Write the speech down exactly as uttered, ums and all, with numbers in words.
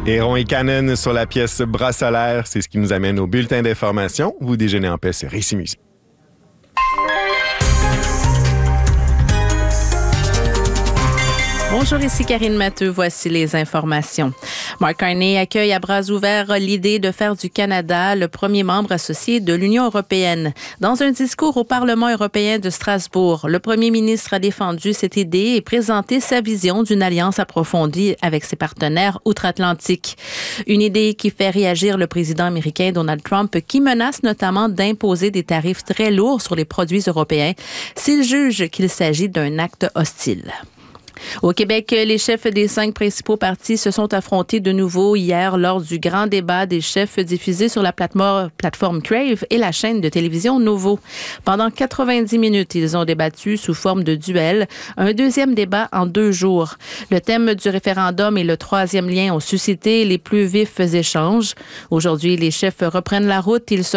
Héron et Cannon sur la pièce Bras solaire, c'est ce qui nous amène au bulletin d'information. Vous déjeunez en paix, c'est Récit Musique. Bonjour, ici Karine Matteux. Voici les informations. Mark Carney accueille à bras ouverts l'idée de faire du Canada le premier membre associé de l'Union européenne. Dans un discours au Parlement européen de Strasbourg, le premier ministre a défendu cette idée et présenté sa vision d'une alliance approfondie avec ses partenaires outre-Atlantique. Une idée qui fait réagir le président américain Donald Trump, qui menace notamment d'imposer des tarifs très lourds sur les produits européens s'il juge qu'il s'agit d'un acte hostile. Au Québec, les chefs des cinq principaux partis se sont affrontés de nouveau hier lors du grand débat des chefs diffusé sur la plateforme Crave et la chaîne de télévision Novo. Pendant quatre-vingt-dix minutes, ils ont débattu sous forme de duel, un deuxième débat en deux jours. Le thème du référendum et le troisième lien ont suscité les plus vifs échanges. Aujourd'hui, les chefs reprennent la route. Ils se